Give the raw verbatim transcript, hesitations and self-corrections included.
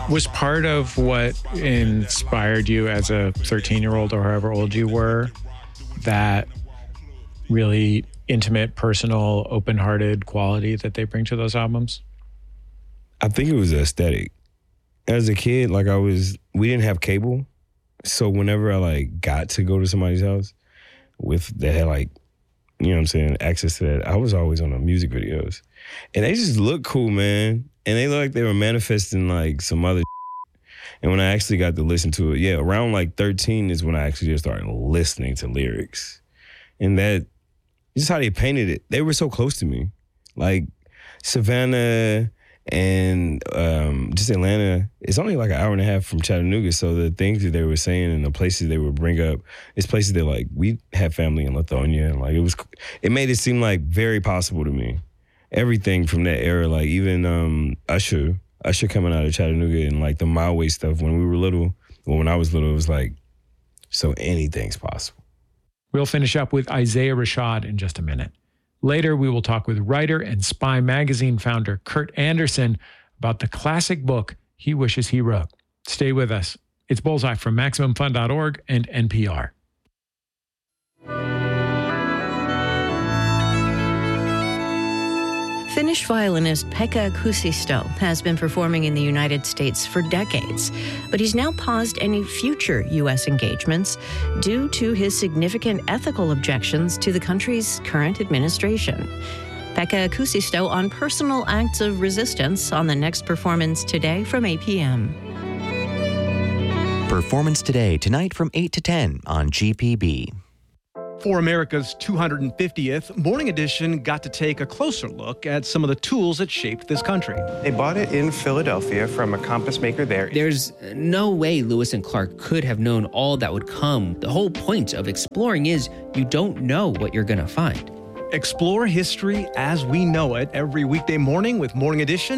Was part of what inspired you as a thirteen-year-old or however old you were, that really intimate, personal, open-hearted quality that they bring to those albums? I think it was the aesthetic. As a kid, like I was, we didn't have cable. So whenever I like got to go to somebody's house with, that had like, you know what I'm saying, access to that, I was always on the music videos. And they just looked cool, man. And they looked like they were manifesting like some other shit. And when I actually got to listen to it, yeah, around like thirteen is when I actually just started listening to lyrics. And that, just how they painted it, they were so close to me. Like Savannah and um, just Atlanta, it's only like an hour and a half from Chattanooga. So the things that they were saying and the places they would bring up, it's places that like, we have family in Lithonia. And like, it was, it made it seem like very possible to me. Everything from that era, like even um, Usher, Usher coming out of Chattanooga and like the My Way stuff when we were little, well, when I was little, it was like, so anything's possible. We'll finish up with Isaiah Rashad in just a minute. Later, we will talk with writer and Spy Magazine founder Kurt Anderson about the classic book he wishes he wrote. Stay with us. It's Bullseye from Maximum Fun dot org and N P R. Finnish violinist Pekka Kuusisto has been performing in the United States for decades, but he's now paused any future U S engagements due to his significant ethical objections to the country's current administration. Pekka Kuusisto on personal acts of resistance on the next Performance Today from eight p.m. Performance Today, tonight from eight to ten on G P B. For America's two hundred fiftieth, Morning Edition got to take a closer look at some of the tools that shaped this country. They bought it in Philadelphia from a compass maker there. There's no way Lewis and Clark could have known all that would come. The whole point of exploring is you don't know what you're going to find. Explore history as we know it every weekday morning with Morning Edition.